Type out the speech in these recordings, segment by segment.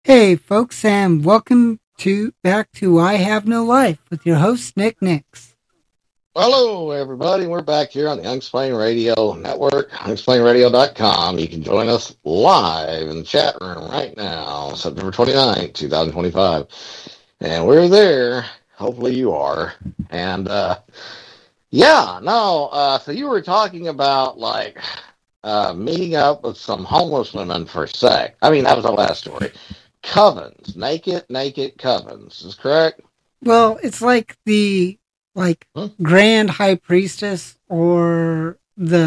Hey, folks, and welcome to back to I Have No Life with your host Nick Nix. Hello, everybody. We're back here on the Unexplained Radio Network, unexplainedradio.com. You can join us live in the chat room right now, September 29th, 2025. And we're there. Hopefully you are. And, yeah, no, so you were talking about, meeting up with some homeless women for sex. I mean, that was our last story. Covens. Naked covens. Is correct? Well, it's like the Hmm? Grand High Priestess or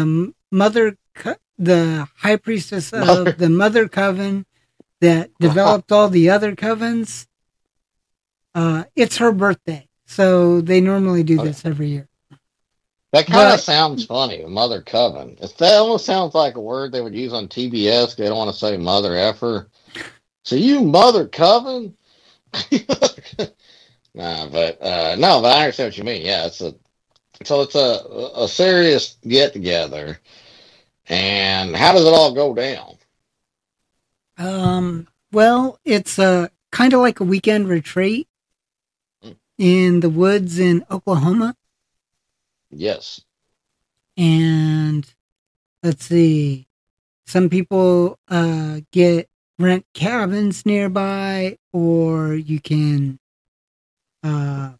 the High Priestess Mother. of the Mother Coven that developed all the other covens. It's her birthday, so they normally do Okay. this every year. That kind of But sounds funny, Mother Coven. That almost sounds like a word they would use on TBS. They don't want to say mother effer. So you Mother Coven? No, but I understand what you mean. Yeah, it's a serious get together. And how does it all go down? well, it's kind of like a weekend retreat Hmm. in the woods in Oklahoma. Yes. And let's see, some people get rent cabins nearby, or you can uh,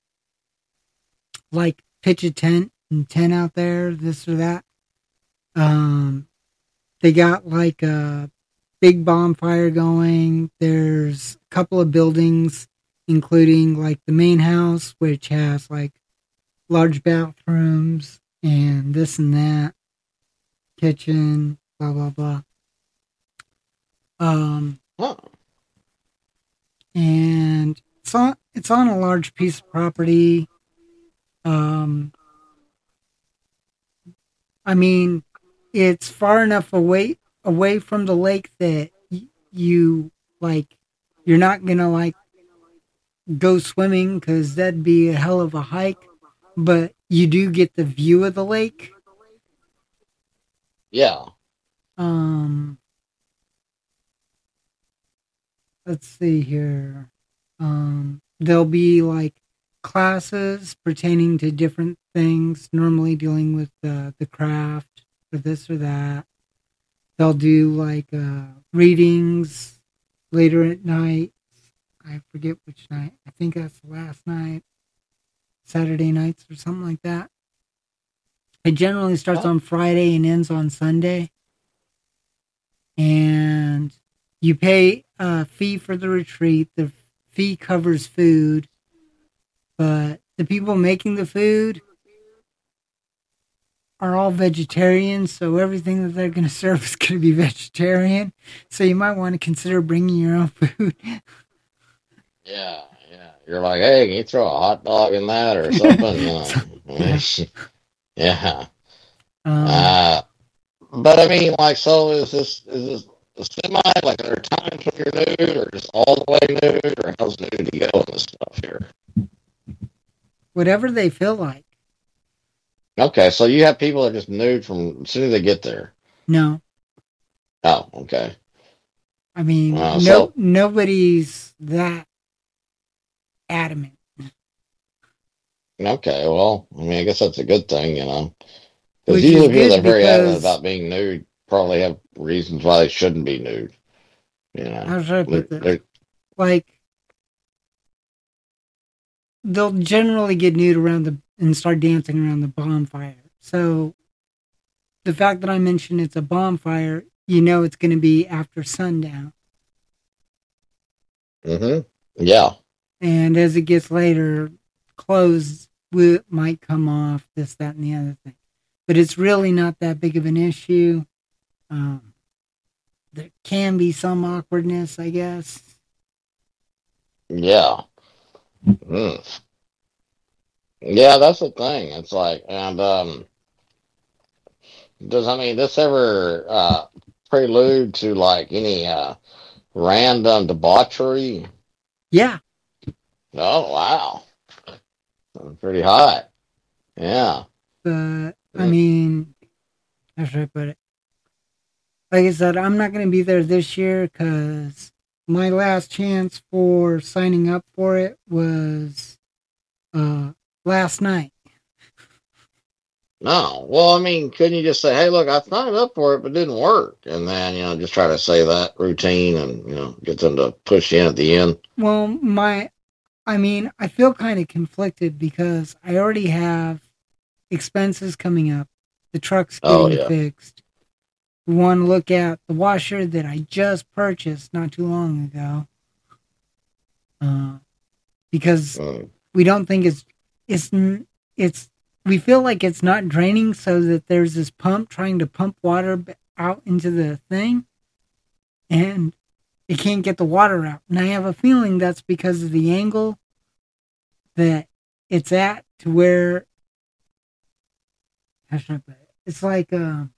like pitch a tent out there, this or that. Um, they got like a big bonfire going. There's a couple of buildings, including like the main house, which has like large bathrooms and this and that, kitchen, blah blah blah. Um, Huh. and it's on a large piece of property. Um, I mean, it's far enough away from the lake that you like you're not gonna like go swimming because that'd be a hell of a hike. But you do get the view of the lake. Yeah. Um, let's see here. There'll be like classes pertaining to different things, normally dealing with the craft or this or that. They'll do like readings later at night. I forget which night. I think that's the last night, Saturday nights or something like that. It generally starts Huh? on Friday and ends on Sunday. And you pay a fee for the retreat. The fee covers food, but the people making the food are all vegetarians, so everything that they're going to serve is going to be vegetarian. So you might want to consider bringing your own food. Yeah. Yeah. You're like, hey, can you throw a hot dog in that or something? So, yeah. Yeah. Um, Uh, But I mean, like, so is this a semi? Like, are there times when you're nude, or just all the way nude, or how's nude you go in this stuff here? Whatever they feel like. Okay, so you have people that are just nude from as soon as they get there. No, Oh, okay. I mean, So nobody's that adamant. okay, well, I mean, I guess that's a good thing, because Which is usually people that good are very adamant because about being nude probably have reasons why they shouldn't be nude. how should I They're, put this? they're, Like they'll generally get nude around the and start dancing around the bonfire. So the fact that I mentioned it's a bonfire, you know it's going to be after sundown. mm-hmm. Yeah, And as it gets later, clothes might come off, this, that, and the other thing. But it's really not that big of an issue. Um, there can be some awkwardness, I guess. yeah. Mm. Yeah, that's the thing. It's like, and does I mean this ever prelude to like any random debauchery? Yeah, Oh wow, pretty hot. Yeah. but I Mm. mean, how should I put it? Like I said, I'm not going to be there this year because my last chance for signing up for it was last night. No. Well, I mean, couldn't you just say, hey, look, I signed up for it, but it didn't work? And then, just try to say that routine and, get them to push you in at the end. Well, I feel kind of conflicted because I already have expenses coming up. The truck's getting fixed. We want to look at the washer that I just purchased not too long ago. Because we don't think we feel like it's not draining, so that there's this pump trying to pump water out into the thing, and it can't get the water out. And I have a feeling that's because of the angle that it's at, to where, how should I put it? It's like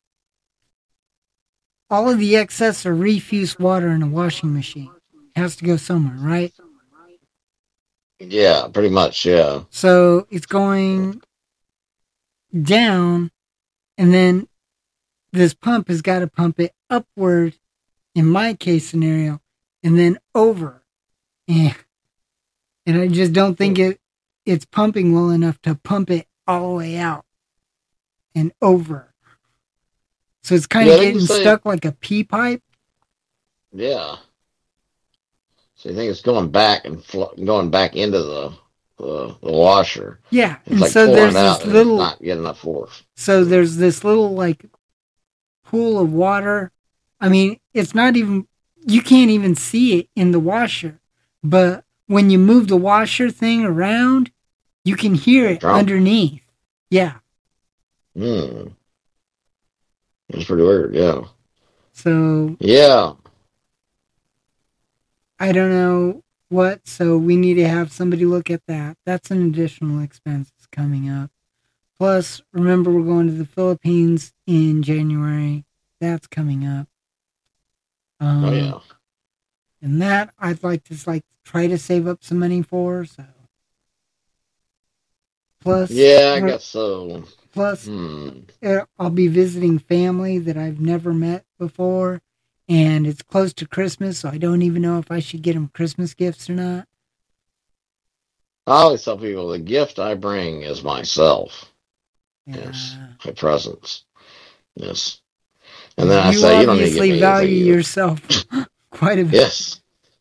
all of the excess or refuse water in a washing machine has to go somewhere, right? Yeah, pretty much, yeah. So it's going down, and then this pump has got to pump it upward, in my case scenario, and then over. And I just don't think it's pumping well enough to pump it all the way out and over. So it's kind of getting stuck like a pea pipe. Yeah. So you think it's going back and going back into the washer? Yeah, it's like so there's this little, not getting enough force. So there's this little like pool of water. I mean, it's not even, you can't even see it in the washer, but when you move the washer thing around, you can hear it underneath. Yeah. That's pretty weird, yeah. So. Yeah. I don't know what, so we need to have somebody look at that. That's an additional expense coming up. Plus, remember, we're going to the Philippines in January. That's coming up. Oh, yeah. And that I'd like to try to save up some money for, so. Plus. Yeah, I guess so. Plus, I'll be visiting family that I've never met before. And it's close to Christmas, so I don't even know if I should get them Christmas gifts or not. I always tell people the gift I bring is myself. Yeah. Yes, my presence. Yes. And then I say, you don't need to get me value yourself quite a bit. Yes.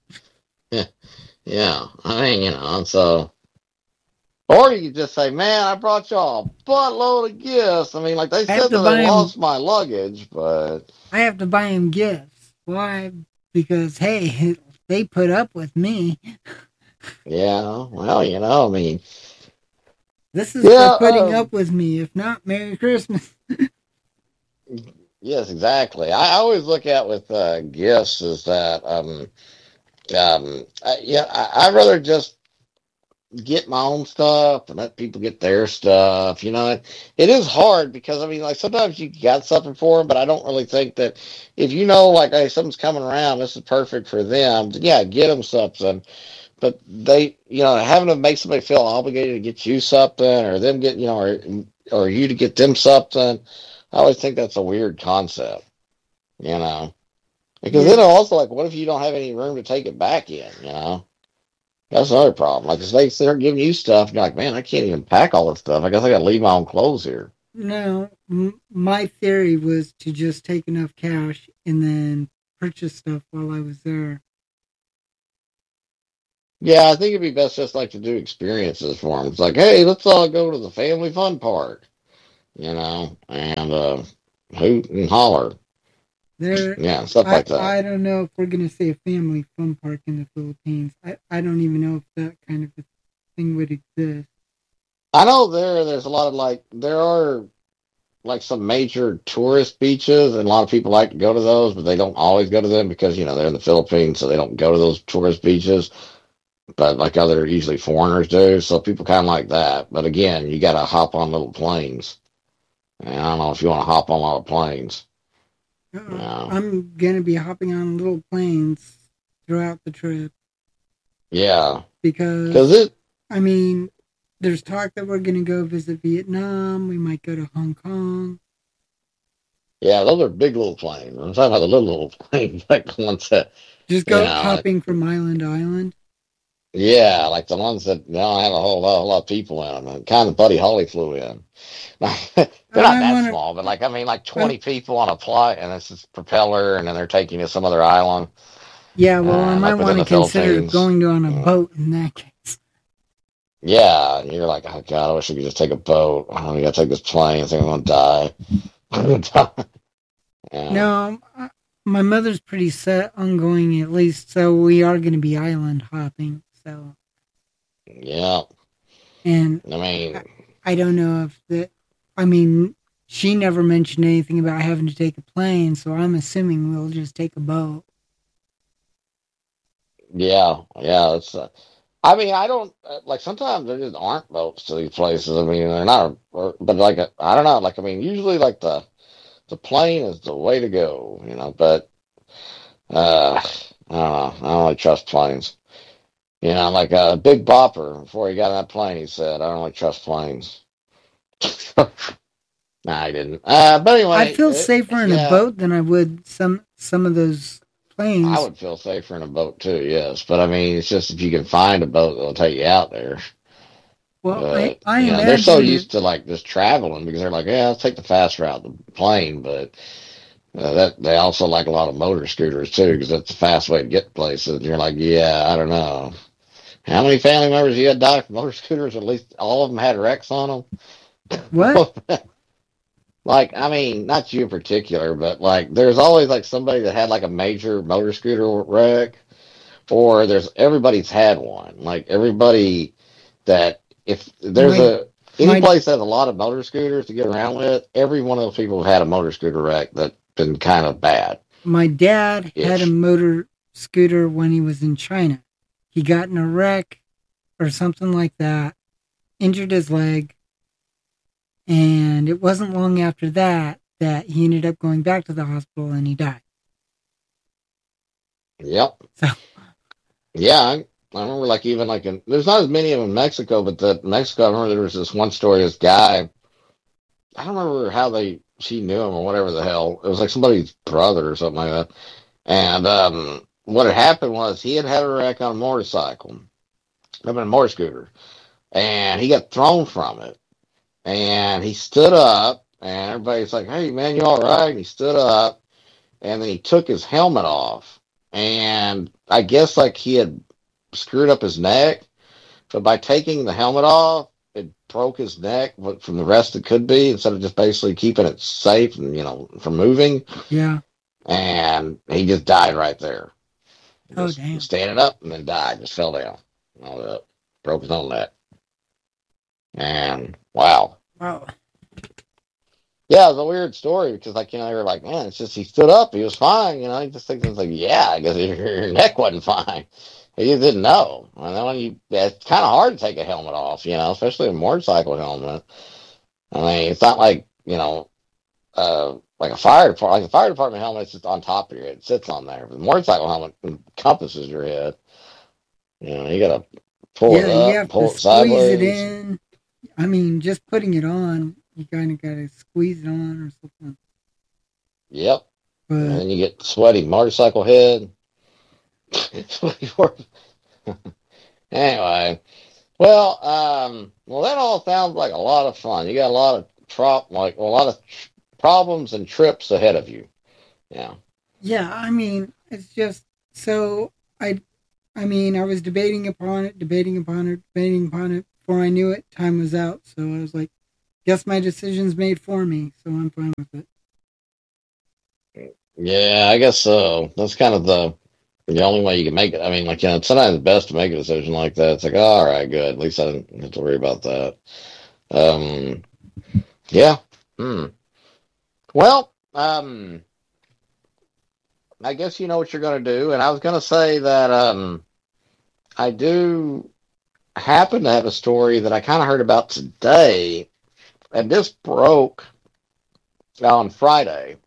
Yeah. I mean, so. Or you just say, man, I brought y'all a buttload of gifts. I mean, like they said that I lost my luggage, but. I have to buy him gifts. Why? Because, hey, they put up with me. Yeah, well, I mean. This is for putting up with me. If not, Merry Christmas. Yes, exactly. I always look at with gifts is that, I'd rather just get my own stuff and let people get their stuff. It is hard because I mean, like sometimes you got something for them, but I don't really think that if like, hey, something's coming around, this is perfect for them. Yeah, get them something. But they, having to make somebody feel obligated to get you something, or them get, or you to get them something, I always think that's a weird concept. Because then also like, what if you don't have any room to take it back in? That's another problem. Like, if they start giving you stuff, you're like, man, I can't even pack all this stuff. I guess I got to leave my own clothes here. No, my theory was to just take enough cash and then purchase stuff while I was there. Yeah, I think it'd be best just like to do experiences for them. It's like, hey, let's all go to the family fun park, and hoot and holler. Stuff like that. I don't know if we're going to say a family fun park in the Philippines. I don't even know if that kind of a thing would exist. I know there's a lot of there are some major tourist beaches, and a lot of people like to go to those, but they don't always go to them because, they're in the Philippines, so they don't go to those tourist beaches. But like other usually foreigners do, so people kind of like that. But again, you got to hop on little planes. And I don't know if you want to hop on a lot of planes. I'm going to be hopping on little planes throughout the trip. Yeah. Because there's talk that we're going to go visit Vietnam. We might go to Hong Kong. Yeah, those are big little planes. I'm talking about the little planes, like the ones that Just You go know, hopping from island to island. yeah, like the ones that don't have a whole lot of people in them. And kind of Buddy Holly flew in. They're not I that want small, but like I mean, like to. 20 people on a flight, and it's this propeller, and then they're taking you to some other island, Yeah, well, I might like within want to the consider Philippines. going on a boat in that case. Yeah, you're like, oh God, I wish I could just take a boat. I don't got to take this plane. I think I'm gonna die. I'm gonna die. Yeah, No, my mother's pretty set on going at least, so we are going to be island hopping. So, yeah. and I mean, I don't know if that. I mean, she never mentioned anything about having to take a plane, so I'm assuming we'll just take a boat. yeah, yeah. It's. I mean, I don't like. Sometimes there just aren't boats to these places. I mean, they're not. But like, I don't know. Like, I mean, usually like the plane is the way to go. But I don't know. I don't really trust planes. Like Big Bopper before he got on that plane, he said, "I don't really trust planes." Nah, I didn't. But I'd anyway, feel safer in a yeah, boat than I would some of those I planes. would feel safer in a boat too. Yes, but I mean, it's just if you can find a boat that'll take you out there. Well, But I they're so imagine it. used to like just traveling because they're like, yeah, let's take the fast route, the plane. But that they also like a lot of motor scooters too because that's the fast way to get places. And you're like, yeah, I don't know. How many family members you had die from motor scooters? At least all of them had wrecks on What? them. Like, I mean, not you in particular, but like, there's always like somebody that had like a major motor scooter wreck, or there's everybody's had one. Like everybody that if there's My any my place that has a lot of motor scooters to get around with, every one of those people have had a motor scooter wreck that's been kind of bad my dad had a ish. motor scooter when he was in China. He got in a wreck or something like that, injured his leg, and it wasn't long after that he ended up going back to the hospital and he died. Yep. So, Yeah. I remember like even like there's not as many of them in Mexico, but the Mexico, I remember there was this one story, this guy, I don't remember how she knew him or whatever the hell. It was like somebody's brother or something like that. And what had happened was he had a wreck on a motorcycle, I mean a motor scooter, and he got thrown from it. And he stood up, and everybody's like, "Hey man, you all right?" And he stood up, and then he took his helmet off, and I guess like he had screwed up his neck, but by taking the helmet off, it broke his neck from the rest it could be instead of just basically keeping it safe and from moving. yeah. And he just died right there. Oh, Just damn. standing up and then died, just fell down. All that. Broke his own neck. And wow. Wow. Yeah, it was a weird story because, like, they were like, man, it's just he stood up, he was fine, He just thinks it's like, yeah, I guess your neck wasn't fine. He just didn't know. And then it's kind of hard to take a helmet off, especially a motorcycle helmet. I mean, it's not like, like a fire department. Like a fire department helmet is just on top of your head, it sits on there. But the motorcycle helmet encompasses your head. You got to pull it Yeah, you up, have to pull it squeeze it sideways. in. I mean, just putting it on, you kind of got to squeeze it on or something. Yep. And But then you get sweaty motorcycle head. Anyway, well, that all sounds like a lot of fun. You got a lot of problems and trips ahead of you. Yeah. yeah, I mean, it's just so I mean, I was debating upon it, debating upon it, debating upon it. Before I knew it, time was out. So I was like, guess my decision's made for me. So I'm fine with it. Yeah, I guess so. That's kind of the only way you can make it. I mean, like, it's sometimes best to make a decision like that. It's like, oh, all right, good. At least I didn't have to worry about that. Um, yeah. Hmm. Well, I guess you know what you're going to do. And I was going to say that I do happen to have a story that I kind of heard about today, and this broke on Friday.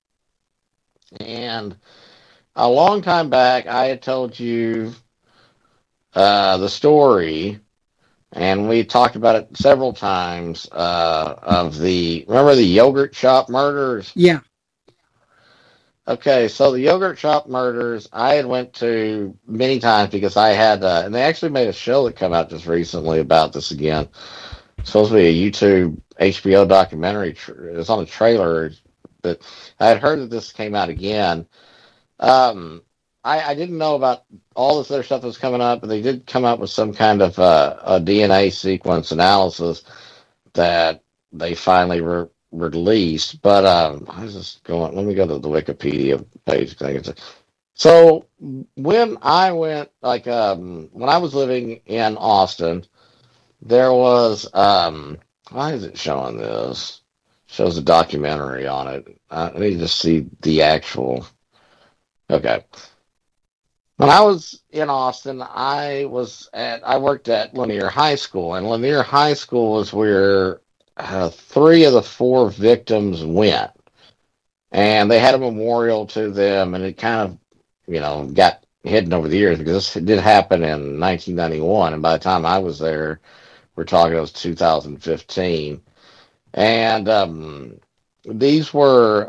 And a long time back, I had told you the story, and we talked about it several times of remember the yogurt shop murders? Yeah. Okay, so the yogurt shop murders I had went to many times because I had, and they actually made a show that came out just recently about this again. It's supposed to be a YouTube HBO documentary. It's on a trailer, but I had heard that this came out again. Um, I didn't know about all this other stuff that was coming up, but they did come up with some kind of a DNA sequence analysis that they finally released. But I was just going. Let me go to the Wikipedia page. So when I went, like, when I was living in Austin, there was why is it showing this? Shows a documentary on it. I need to see the actual. Okay. When I was in Austin, I worked at Lanier High School, and Lanier High School was where three of the four victims went, and they had a memorial to them, and it kind of, got hidden over the years because this did happen in 1991, and by the time I was there, we're talking it was 2015, and these were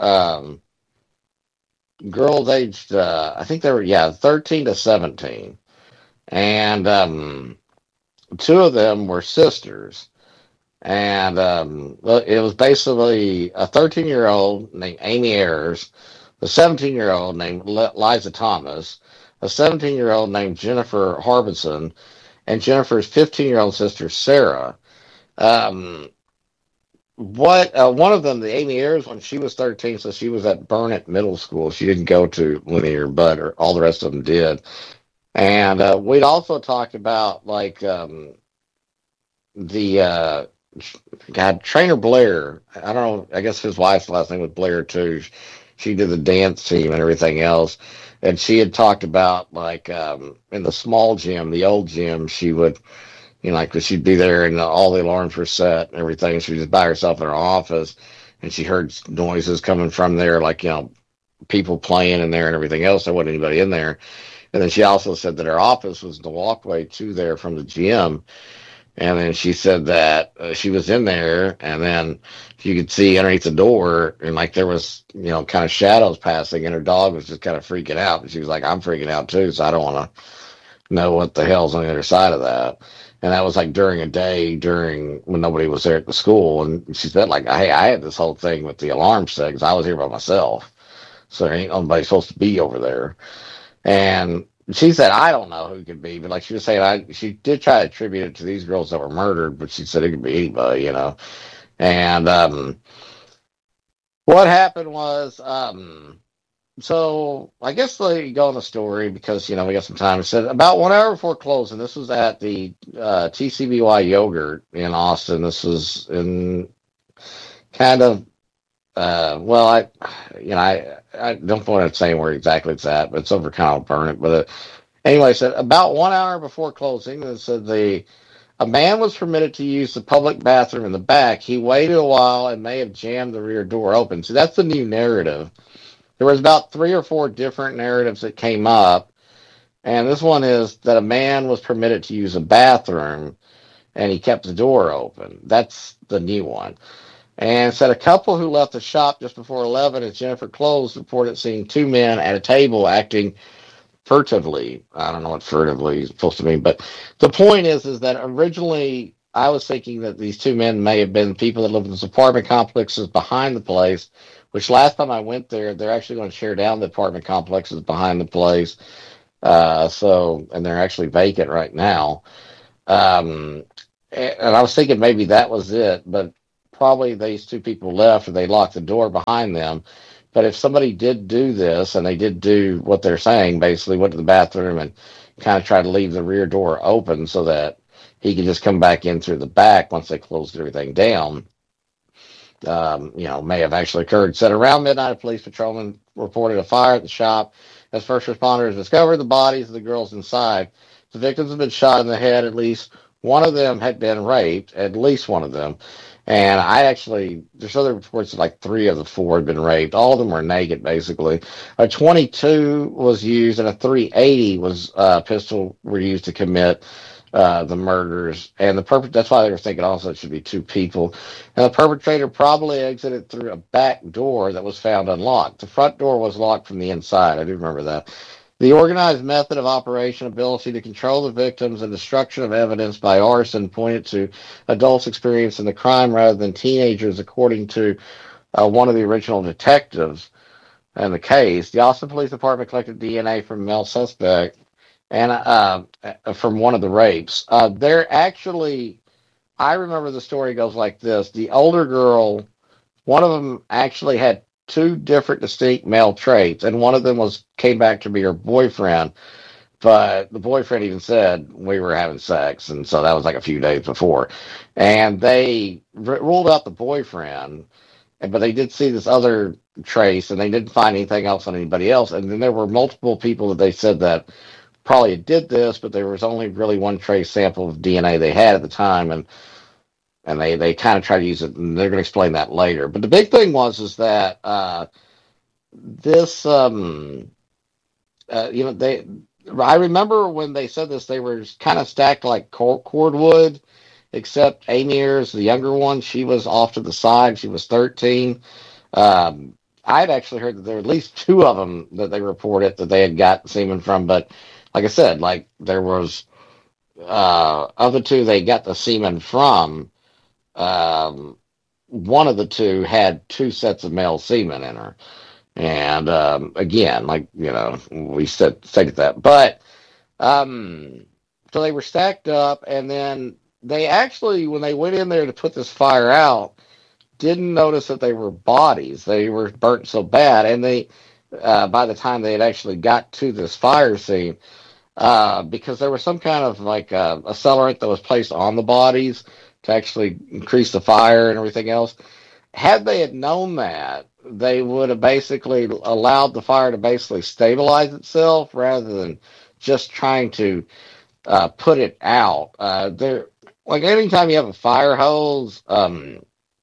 girls aged, I think they were, 13 to 17. And two of them were sisters. And it was basically a 13-year-old named Amy Ayers, a 17-year-old named Liza Thomas, a 17-year-old named Jennifer Harbison, and Jennifer's 15-year-old sister, Sarah. Um, one of them, the Amy Ayers when she was 13, so she was at Burnett Middle School. She didn't go to Linear, but all the rest of them did. And we'd also talked about, like, the Trainer Blair. I don't know. I guess his wife's last name was Blair too. She did the dance team and everything else. And she had talked about, like, in the small gym, the old gym, she would, like, 'cause she'd be there and all the alarms were set and everything. She was just by herself in her office, and she heard noises coming from there, like, people playing in there and everything else. There wasn't anybody in there. And then she also said that her office was the walkway to there from the gym. And then she said that she was in there, and then you could see underneath the door, and, like, there was, kind of shadows passing, and her dog was just kind of freaking out. And she was like, I'm freaking out too, so I don't want to know what the hell's on the other side of that. And that was, like, during a day during when nobody was there at the school. And she said, like, hey, I had this whole thing with the alarm set because I was here by myself. So there ain't nobody supposed to be over there. And she said, I don't know who it could be, but, like, she was saying, she did try to attribute it to these girls that were murdered, but she said it could be anybody. And what happened was, so I guess they go on the story because, we got some time. It said about 1 hour before closing, this was at the TCBY Yogurt in Austin. This was in kind of, I don't want to say where exactly it's at, but it's over kind of Burnett. But anyway, it said about 1 hour before closing, it said a man was permitted to use the public bathroom in the back. He waited a while and may have jammed the rear door open. So that's the new narrative. There was about 3 or 4 different narratives that came up, and this one is that a man was permitted to use a bathroom and he kept the door open. That's the new one. And said a couple who left the shop just before 11 as Jennifer closed reported seeing 2 men at a table acting furtively. I don't know what furtively is supposed to mean, but the point is that originally I was thinking that these 2 men may have been people that lived in this apartment complexes behind the place, which last time I went there, they're actually going to tear down the apartment complexes behind the place. And they're actually vacant right now. And I was thinking maybe that was it, but probably these 2 people left or they locked the door behind them. But if somebody did do this and they did do what they're saying, basically went to the bathroom and kind of tried to leave the rear door open so that he could just come back in through the back once they closed everything down, may have actually occurred. Said around midnight, a police patrolman reported a fire at the shop. As first responders discovered the bodies of the girls inside, the victims had been shot in the head. At least one of them had been raped, at least one of them. And there's other reports that, like, 3 of the 4 had been raped. All of them were naked, basically. A 22 was used, and a .380 was pistol were used to commit the murders. And that's why they were thinking also it should be two people. And the perpetrator probably exited through a back door that was found unlocked. The front door was locked from the inside. I do remember that. The organized method of operation, ability to control the victims, and destruction of evidence by arson pointed to adults experiencing the crime rather than teenagers, according to one of the original detectives in the case. The Austin Police Department collected DNA from a male suspect and from one of the rapes. They're actually, I remember the story goes like this. The older girl, one of them actually had two different distinct male traits, and one of them came back to be her boyfriend, but the boyfriend even said we were having sex, and so that was like a few days before. And they ruled out the boyfriend, but they did see this other trace, and they didn't find anything else on anybody else. And then there were multiple people that they said that probably did this, but there was only really one trace sample of DNA they had at the time, and they kind of try to use it, and they're going to explain that later. But the big thing is that this, I remember when they said this, they were kind of stacked like cordwood, except Amy Ayers, the younger one, she was off to the side. She was 13. I'd actually heard that there were at least two of them that they reported that they had got semen from, but like I said, like there was of the two they got the semen from, one of the two had two sets of male semen in her. And again, like, we stated that. But so they were stacked up, and then they actually, when they went in there to put this fire out, didn't notice that they were bodies. They were burnt so bad, and they, by the time they had actually got to this fire scene, because there was some kind of like accelerant that was placed on the bodies to actually increase the fire and everything else. Had they had known that, they would have basically allowed the fire to basically stabilize itself rather than just trying to put it out. Like anytime you have a fire hose, when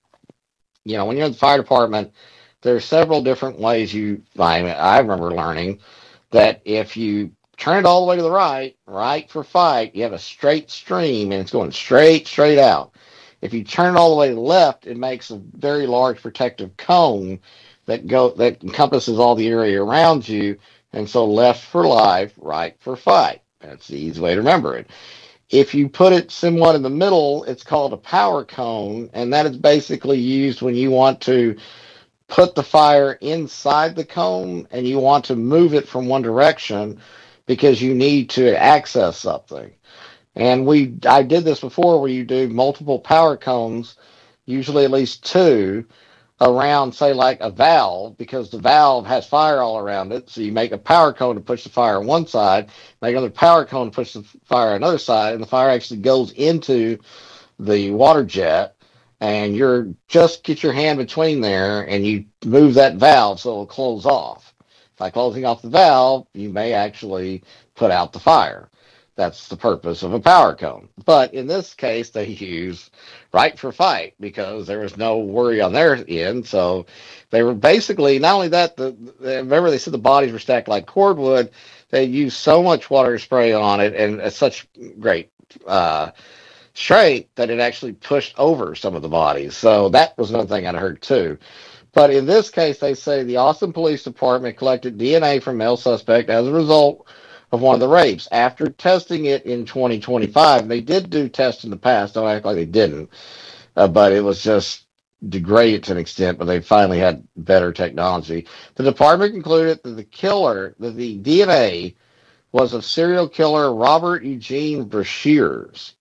you're in the fire department, there are several different ways I remember learning that if you turn it all the way to the right for fight, you have a straight stream and it's going straight out. If you turn it all the way to the left, it makes a very large protective cone that encompasses all the area around you. And so left for life, right for fight. That's the easy way to remember it. If you put it somewhat in the middle, it's called a power cone, and that is basically used when you want to put the fire inside the cone and you want to move it from one direction because you need to access something. And I did this before where you do multiple power cones, usually at least two, around, say, like a valve, because the valve has fire all around it. So you make a power cone to push the fire on one side, make another power cone to push the fire on another side, and the fire actually goes into the water jet, and just get your hand between there, and you move that valve so it'll close off. By closing off the valve, you may actually put out the fire. That's the purpose of a power cone. But in this case, they use right for fight because there was no worry on their end. So they were basically, not only that, remember they said the bodies were stacked like cordwood. They used so much water spray on it and at such great straight that it actually pushed over some of the bodies. So that was another thing I'd heard too. But in this case, they say the Austin Police Department collected DNA from male suspect as a result of one of the rapes. After testing it in 2025, they did do tests in the past. Don't act like they didn't. But it was just degraded to an extent, but they finally had better technology. The department concluded that the DNA was of serial killer Robert Eugene Brashears.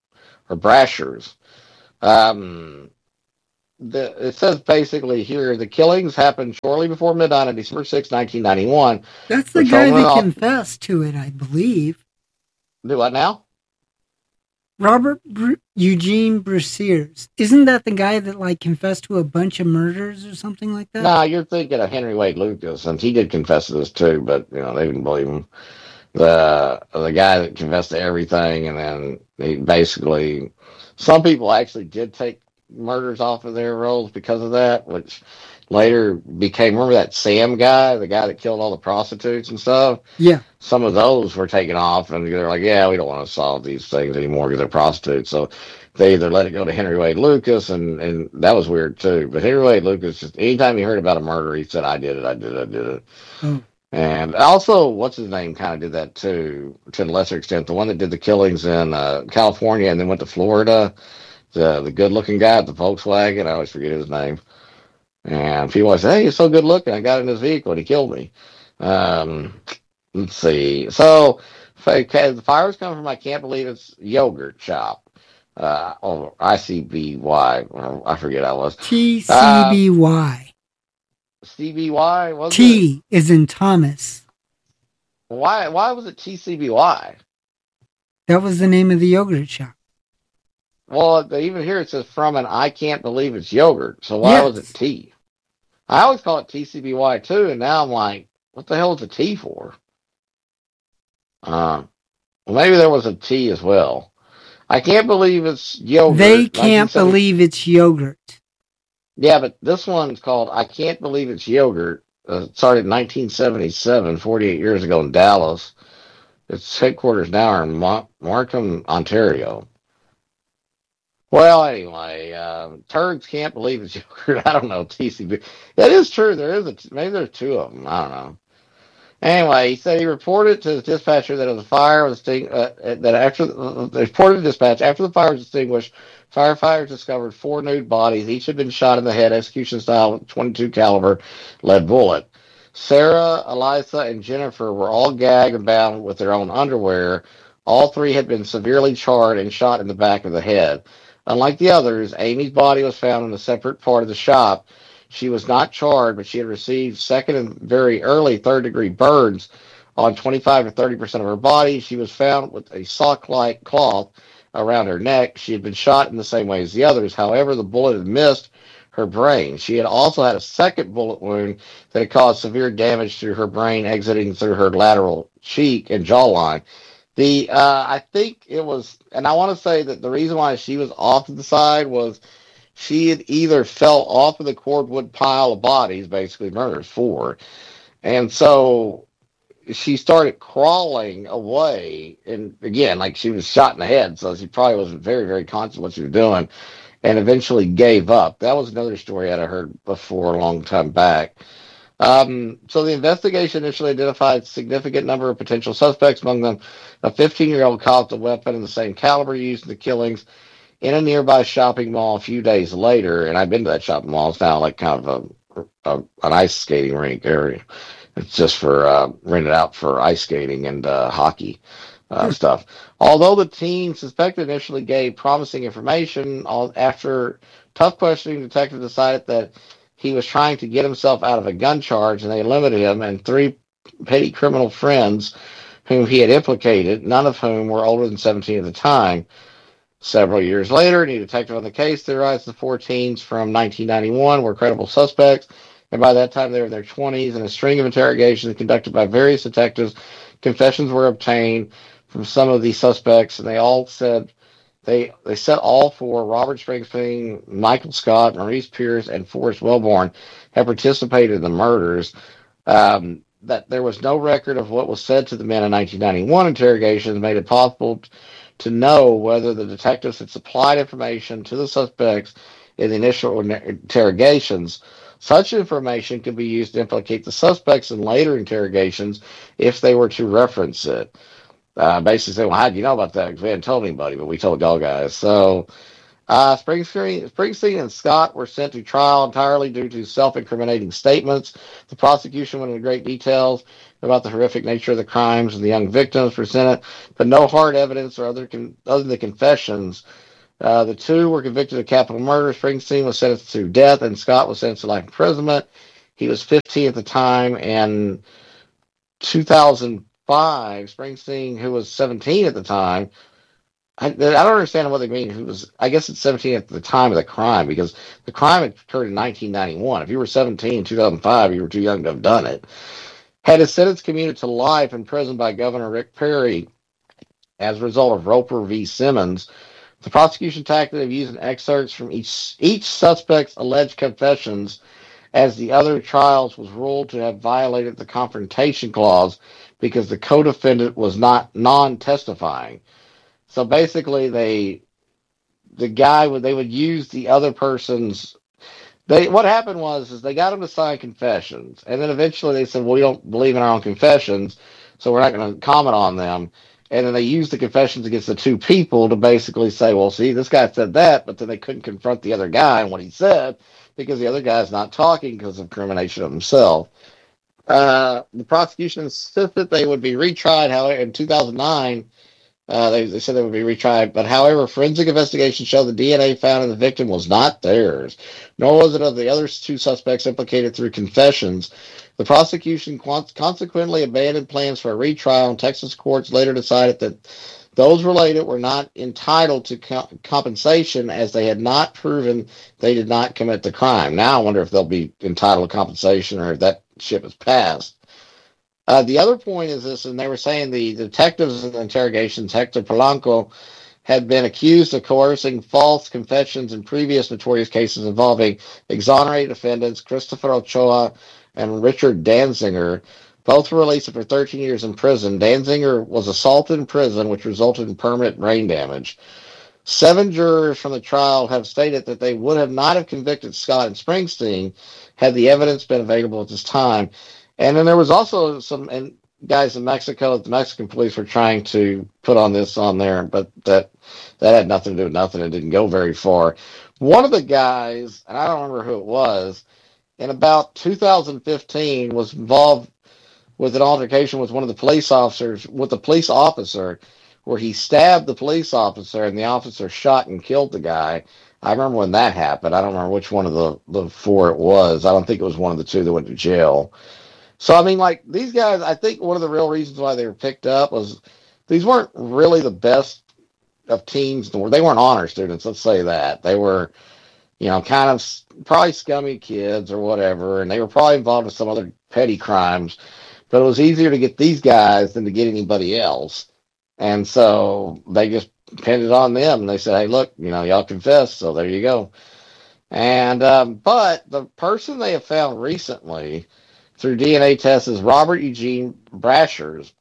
It says basically here, the killings happened shortly before midnight on December 6, 1991. That's the guy that confessed to it, I believe. Do what now? Robert Eugene Brashears. Isn't that the guy that confessed to a bunch of murders or something like that? No, you're thinking of Henry Wade Lucas, and he did confess to this too, but they didn't believe him. The guy that confessed to everything, and then he basically, some people actually did take murders off of their rolls because of that, which later became, remember that Sam guy, the guy that killed all the prostitutes and stuff? Yeah. Some of those were taken off, and they're like, yeah, we don't want to solve these things anymore because they're prostitutes. So they either let it go to Henry Wade Lucas, and that was weird too. But Henry Wade Lucas, just anytime he heard about a murder, he said, I did it, I did it, I did it. Oh. And also, what's his name kind of did that too, to a lesser extent. The one that did the killings in California and then went to Florida, the good-looking guy at the Volkswagen, I always forget his name. And people always say, hey, he's so good looking. I got in his vehicle and he killed me. Let's see. So, the fire's coming from, I can't believe it's yogurt shop. Or ICBY, or I forget how it was. TCBY. CBY, was T it? Is in Thomas. Why was it TCBY? That was the name of the yogurt shop. Well, even here it says from an I can't believe it's yogurt. So why was it T? I always call it TCBY too, and now I'm like, what the hell is the T for? Well, maybe there was a T as well. I can't believe it's yogurt. They can't believe it's yogurt. Yeah, but this one's called I Can't Believe It's Yogurt. It started in 1977, 48 years ago in Dallas. Its headquarters now are in Markham, Ontario. Well, anyway, turds can't believe it's yogurt. I don't know, TCB. That is true. Maybe there's two of them. I don't know. Anyway, he said he reported to his dispatcher that a fire was reported to dispatch after the fire was extinguished. Firefighters discovered 4 nude bodies. Each had been shot in the head, execution style, with a .22 caliber lead bullet. Sarah, Eliza, and Jennifer were all gagged and bound with their own underwear. All 3 had been severely charred and shot in the back of the head. Unlike the others, Amy's body was found in a separate part of the shop. She was not charred, but she had received second and very early third-degree burns on 25 to 30% of her body. She was found with a sock-like cloth around her neck. She had been shot in the same way as the others. However, the bullet had missed her brain. She had also had a second bullet wound that had caused severe damage to her brain, exiting through her lateral cheek and jawline. I think it was, and I want to say that the reason why she was off to the side was she had either fell off of the cordwood pile of bodies, basically murders 4, and so she started crawling away, and again, like she was shot in the head, so she probably wasn't very, very conscious of what she was doing, and eventually gave up. That was another story I'd heard before a long time back. So the investigation initially identified a significant number of potential suspects, among them a 15-year-old caught the weapon in the same caliber used in the killings in a nearby shopping mall a few days later. And I've been to that shopping mall. It's now like kind of an ice skating rink area. It's just for rented out for ice skating and hockey stuff. Although the teen suspected initially gave promising information, after tough questioning, detectives decided that he was trying to get himself out of a gun charge, and they limited him and 3 petty criminal friends whom he had implicated, none of whom were older than 17 at the time. Several years later, a new detective on the case theorized the 4 teens from 1991 were credible suspects, and by that time they were in their 20s. In a string of interrogations conducted by various detectives, confessions were obtained from some of these suspects, and they all said they said all 4, Robert Springsteen, Michael Scott, Maurice Pierce, and Forrest Wellborn, had participated in the murders. That there was no record of what was said to the men in 1991 interrogations made it possible to know whether the detectives had supplied information to the suspects in the initial interrogations. Such information could be used to implicate the suspects in later interrogations if they were to reference it. Basically say, well, how do you know about that? Because we hadn't told anybody, but we told y'all guys. So Springsteen and Scott were sent to trial entirely due to self-incriminating statements. The prosecution went into great details about the horrific nature of the crimes and the young victims presented, but no hard evidence or other than the confessions. The 2 were convicted of capital murder. Springsteen was sentenced to death, and Scott was sentenced to life imprisonment. He was 15 at the time, and 2005, Springsteen, who was 17 at the time, I don't understand what they mean. I guess it's 17 at the time of the crime, because the crime had occurred in 1991. If you were 17 in 2005, you were too young to have done it. Had his sentence commuted to life in prison by Governor Rick Perry as a result of Roper v. Simmons. The prosecution tactic of using excerpts from each suspect's alleged confessions as the other trials was ruled to have violated the confrontation clause because the co-defendant was not non-testifying. So basically, they would use the other person's. What happened was is they got him to sign confessions, and then eventually they said, "Well, we don't believe in our own confessions, so we're not going to comment on them." And then they used the confessions against the two people to basically say, "Well, see, this guy said that," but then they couldn't confront the other guy and what he said because the other guy's not talking because of incrimination of himself. The prosecution insisted they would be retried. However, in 2009. They said they would be retried, but however, forensic investigations show the DNA found in the victim was not theirs, nor was it of the other two suspects implicated through confessions. The prosecution consequently abandoned plans for a retrial, and Texas courts later decided that those related were not entitled to compensation as they had not proven they did not commit the crime. Now I wonder if they'll be entitled to compensation or if that ship has passed. The other point is this, and they were saying the detectives in the interrogations, Hector Polanco, had been accused of coercing false confessions in previous notorious cases involving exonerated defendants Christopher Ochoa and Richard Danziger. Both were released after 13 years in prison. Danziger was assaulted in prison, which resulted in permanent brain damage. 7 jurors from the trial have stated that they would have not have convicted Scott and Springsteen had the evidence been available at this time. And then there was also some guys in Mexico that the Mexican police were trying to put on there, but that had nothing to do with nothing. It didn't go very far. One of the guys, and I don't remember who it was, in about 2015 was involved with an altercation with one of the police officers, with a police officer, where he stabbed the police officer and the officer shot and killed the guy. I remember when that happened. I don't remember which one of the 4 it was. I don't think it was one of the 2 that went to jail. So, I mean, like, these guys, I think one of the real reasons why they were picked up was these weren't really the best of teens. They weren't honor students, let's say that. They were, kind of probably scummy kids or whatever, and they were probably involved in some other petty crimes. But it was easier to get these guys than to get anybody else. And so they just pinned it on them, and they said, hey, look, y'all confessed, so there you go. And but the person they have found recently through DNA tests is Robert Eugene Brashers.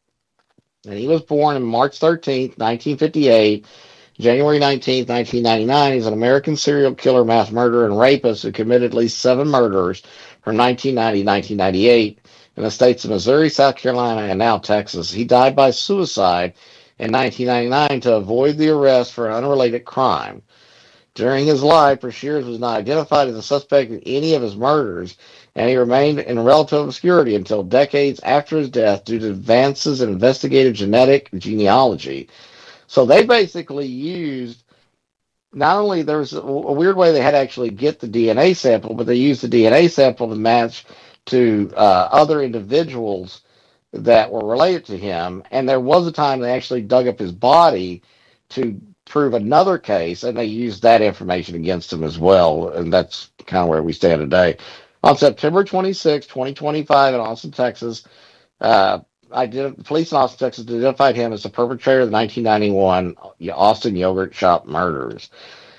And he was born on March 13th, 1958, January 19th, 1999. He's an American serial killer, mass murderer, and rapist who committed at least 7 murders from 1990 to 1998 in the states of Missouri, South Carolina, and now Texas. He died by suicide in 1999 to avoid the arrest for an unrelated crime. During his life, Brashears was not identified as a suspect in any of his murders, and he remained in relative obscurity until decades after his death due to advances in investigative genetic genealogy. So they basically used, not only there was a weird way they had to actually get the DNA sample, but they used the DNA sample to match to other individuals that were related to him. And there was a time they actually dug up his body to prove another case, and they used that information against him as well. And that's kind of where we stand today. On September 26, 2025, in Austin, Texas, police in Austin, Texas identified him as the perpetrator of the 1991 Austin Yogurt Shop murders.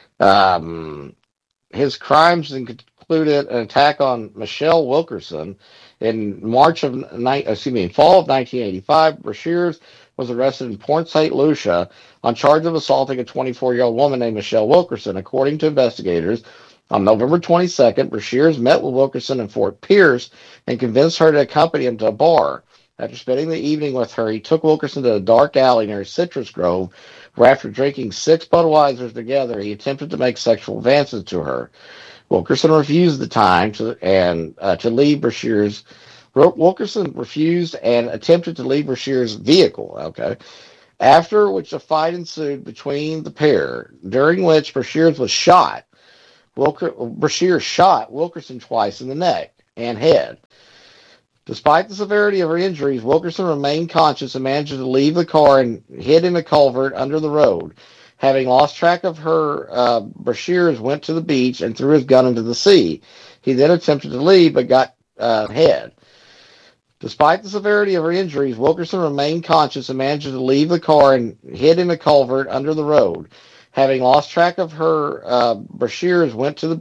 His crimes included an attack on Michelle Wilkerson in fall of 1985. Brashears was arrested in Port St. Lucia on charge of assaulting a 24-year-old woman named Michelle Wilkerson. According to investigators, on November 22nd, Brashears met with Wilkerson in Fort Pierce and convinced her to accompany him to a bar. After spending the evening with her, he took Wilkerson to a dark alley near Citrus Grove, where after drinking 6 Budweisers together, he attempted to make sexual advances to her. Wilkerson refused the time to leave Brashears. Wilkerson refused and attempted to leave Brashears' vehicle. Okay. After which a fight ensued between the pair, during which Brashears was shot. Brashears shot Wilkerson twice in the neck and head. Despite the severity of her injuries, Wilkerson remained conscious and managed to leave the car and hid in a culvert under the road. Having lost track of her, Brashears went to the beach and threw his gun into the sea. He then attempted to leave but got head. Despite the severity of her injuries, Wilkerson remained conscious and managed to leave the car and hid in a culvert under the road. Having lost track of her, Brashears went to the